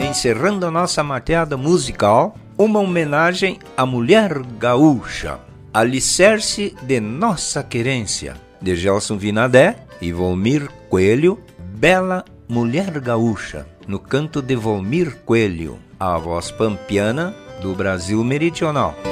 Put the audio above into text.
encerrando a nossa mateada musical, uma homenagem à mulher gaúcha, alicerce de nossa querência, de Gelson Vinadé e Volmir Coelho, Bela Mulher Gaúcha, no canto de Volmir Coelho, a voz pampiana do Brasil Meridional.